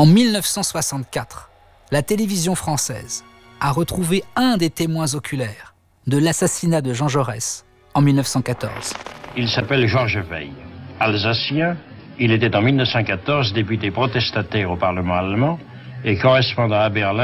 En 1964, la télévision française a retrouvé un des témoins oculaires de l'assassinat de Jean Jaurès en 1914. Il s'appelle Georges Veil. Alsacien, il était en 1914 député protestataire au Parlement allemand et correspondant à Berlin